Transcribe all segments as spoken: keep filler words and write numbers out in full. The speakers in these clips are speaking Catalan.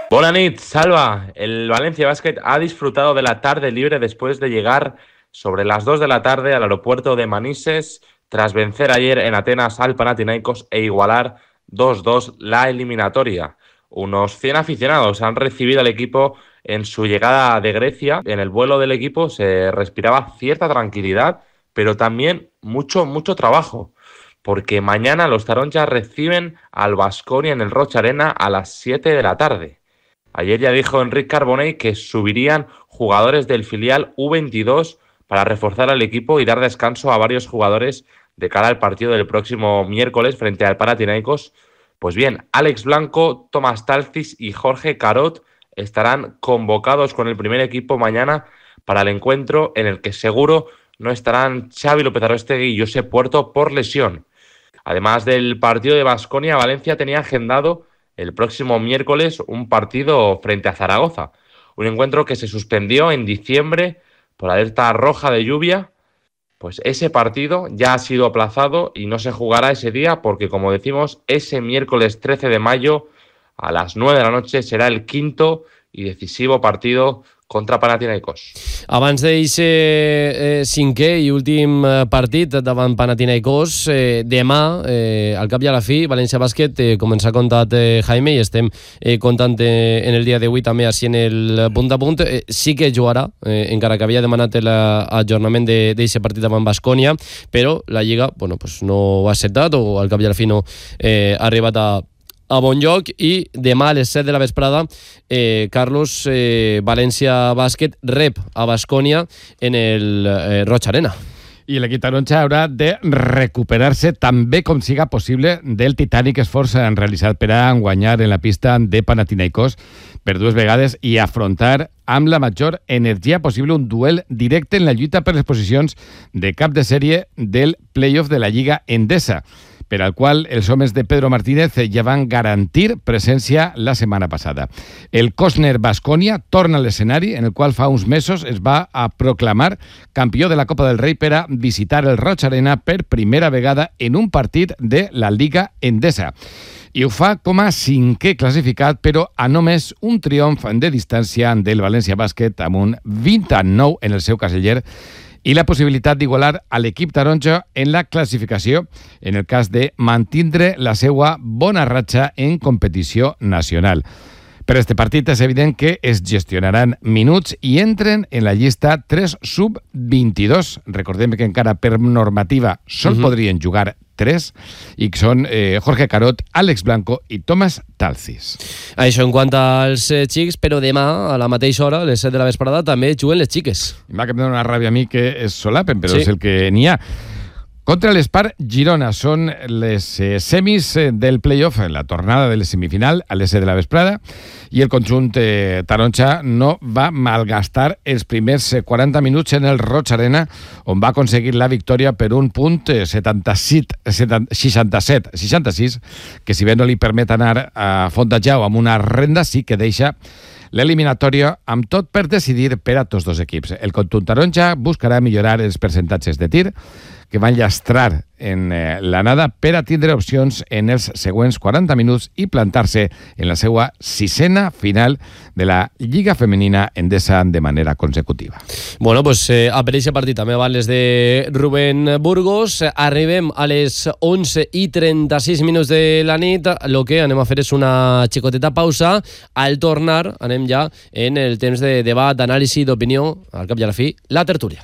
Buenas noches, Salva. El Valencia Basket ha disfrutado de la tarde libre después de llegar sobre las dos de la tarde al aeropuerto de Manises tras vencer ayer en Atenas al Panathinaikos e igualar dos dos la eliminatoria. Unos cien aficionados han recibido al equipo en su llegada de Grecia. En el vuelo del equipo se respiraba cierta tranquilidad, pero también mucho, mucho trabajo, porque mañana los taronchas reciben al Baskonia en el Rocha Arena a las siete de la tarde. Ayer ya dijo Enric Carbonell que subirían jugadores del filial U veintidós para reforzar al equipo y dar descanso a varios jugadores de cara al partido del próximo miércoles frente al Panathinaikos. Pues bien, Alex Blanco, Tomás Talcis y Jorge Carot estarán convocados con el primer equipo mañana para el encuentro, en el que seguro no estarán Xavi López Arostegui y Josep Puerto por lesión. Además del partido de Baskonia, Valencia tenía agendado el próximo miércoles un partido frente a Zaragoza, un encuentro que se suspendió en diciembre por alerta roja de lluvia. Pues ese partido ya ha sido aplazado y no se jugará ese día porque, como decimos, ese miércoles trece de mayo a las nueve de la noche será el quinto y decisivo partido contra Panathinaikos. Abans d'eixe eh, cinquè i últim partit davant Panathinaikos, eh, demà, eh, al cap i a la fi, València Bàsquet, eh, com ens ha contat eh, Jaime, i estem eh, contant eh, en el dia d'avui també així en el punt a punt, eh, sí que jugarà, eh, encara que havia demanat l'ajornament d'eixe partit davant Baskonia, però la Lliga bueno, pues no ho ha acceptat o al cap i a la fi no eh, ha arribat a a bon lloc, i demà a les set de la vesprada eh, Carlos, eh, València Bàsquet rep a Baskonia en el eh, Roig Arena. I l'equip taronja haurà de recuperar-se tan bé com siga possible del titànic esforç realitzat per a guanyar en la pista de Panathinaikos per dues vegades i afrontar amb la major energia possible un duel directe en la lluita per les posicions de cap de sèrie del play-off de la Lliga Endesa, per al qual els homes de Pedro Martínez ja van garantir presència la setmana passada. El Cosner Baskonia torna a l'escenari en el qual fa uns mesos es va a proclamar campió de la Copa del Rei per a visitar el Roig Arena per primera vegada en un partit de la Lliga Endesa. I ho fa com a cinquè classificat, però a només un triomf de distància del València Bàsquet amb un vint a nou en el seu caseller i la possibilitat d'igualar a l'equip taronja en la classificació en el cas de mantindre la seva bona ratxa en competició nacional. Per este partit és evident que es gestionaran minuts i entren en la llista tres sub vint-i-dos. Recordem que encara per normativa sol uh-huh. podrien jugar tres, i que són eh, Jorge Carot, Àlex Blanco i Tomás Talcis. Això en quant als eh, xics, però demà a la mateixa hora, a les set de la vesprada, també juguen les xiques. Va que em dona una ràbia a mi que es solapen, però sí. És el que n'hi ha. Contra l'Espar Girona són les eh, semis del play-off, la tornada de la semifinal a les set de la vesprada, i el conjunt eh, taronja no va malgastar els primers quaranta minuts en el Roig Arena, on va aconseguir la victòria per un punt eh, setanta-set, seixanta-set, seixanta-sis, que si bé no li permet anar a Fontajau amb una renda, sí que deixa l'eliminatòria amb tot per decidir per a tots dos equips. El conjunt taronja buscarà millorar els percentatges de tir, que van llastrar en eh, l'anada per a tindre opcions en els següents quaranta minuts i plantar-se en la seva sisena final de la Lliga Femenina Endesa de manera consecutiva. Bueno, pues eh, a per aquest partit també van les de Rubén Burgos. Arribem a les onze i trenta-sis minuts de la nit. El que anem a fer és una xicoteta pausa. Al tornar anem ja en el temps de debat, anàlisi, d'opinió, al cap i a la fi, la tertúlia.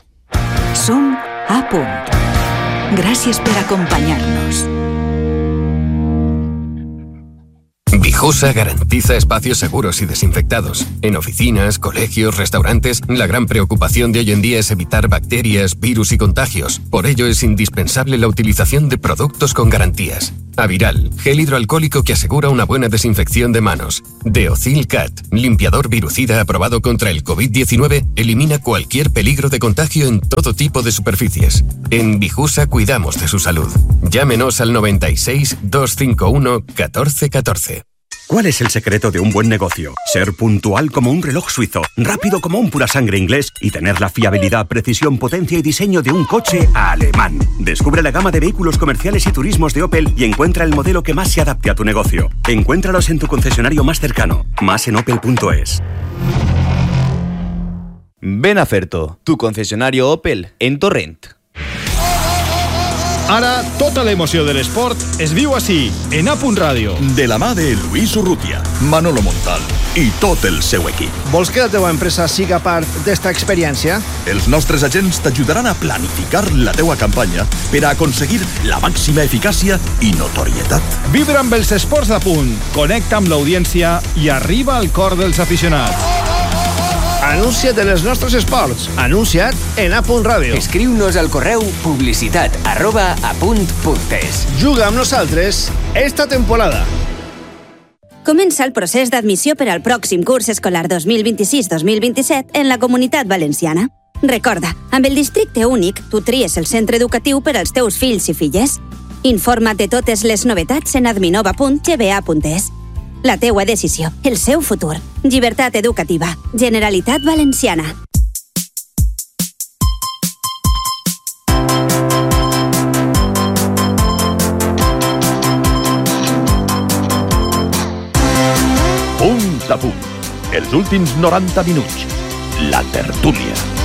Som a punt. Gràcies per acompañarnos. Vijosa garantiza espacios seguros y desinfectados. En oficinas, colegios, restaurantes, la gran preocupación de hoy en día es evitar bacterias, virus y contagios. Por ello es indispensable la utilización de productos con garantías. Aviral, gel hidroalcohólico que asegura una buena desinfección de manos. Deocil Cat, limpiador virucida aprobado contra el covid diecinueve, elimina cualquier peligro de contagio en todo tipo de superficies. En Vijusa cuidamos de su salud. Llámenos al noventa y seis, doscientos cincuenta y uno, catorce catorce. ¿Cuál es el secreto de un buen negocio? Ser puntual como un reloj suizo, rápido como un pura sangre inglés y tener la fiabilidad, precisión, potencia y diseño de un coche alemán. Descubre la gama de vehículos comerciales y turismos de Opel y encuentra el modelo que más se adapte a tu negocio. Encuéntralos en tu concesionario más cercano. Más en opel punto es. Ven a Ferto, tu concesionario Opel en Torrent. Ara, tota l'emoció de l'esport es viu així, en A Punt Ràdio. De la mà de Luis Urrutia, Manolo Montal i tot el seu equip. Vols que la teva empresa siga part d'esta experiència? Els nostres agents t'ajudaran a planificar la teua campanya per a aconseguir la màxima eficàcia i notorietat. Vibra amb els esports d'A Punt, connecta amb l'audiència i arriba al cor dels aficionats. Anuncia't en els nostres esports. Anuncia't en A Punt Ràdio. Escriu-nos al correu publicitat arroba apunt.es. Juga amb nosaltres esta temporada. Comença el procés d'admissió per al pròxim curs escolar dos mil vint-i-sis dos mil vint-i-set en la Comunitat Valenciana. Recorda, amb el districte únic, tu tries el centre educatiu per als teus fills i filles. Informa't de totes les novetats en adminova punt g b a punt es. La teua decisió, el seu futur. Llibertat educativa. Generalitat Valenciana. Punt a punt. Els últims noranta minuts. La tertúlia.